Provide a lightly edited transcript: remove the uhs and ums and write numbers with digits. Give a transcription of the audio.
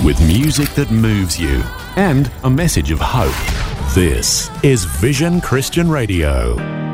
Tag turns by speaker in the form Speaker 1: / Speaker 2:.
Speaker 1: with music that moves you and a message of hope. This is Vision Christian Radio.